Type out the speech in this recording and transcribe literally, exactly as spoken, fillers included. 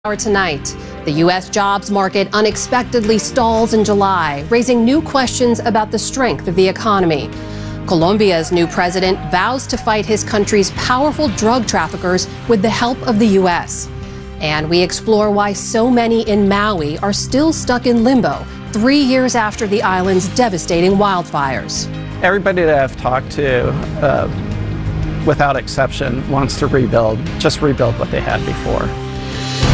Hour tonight, the U S jobs market unexpectedly stalls in July, raising new questions about the strength of the economy. Colombia's new president vows to fight his country's powerful drug traffickers with the help of the U S. And we explore why so many in Maui are still stuck in limbo three years after the island's devastating wildfires. Everybody that I've talked to, uh, without exception, wants to rebuild, just rebuild what they had before.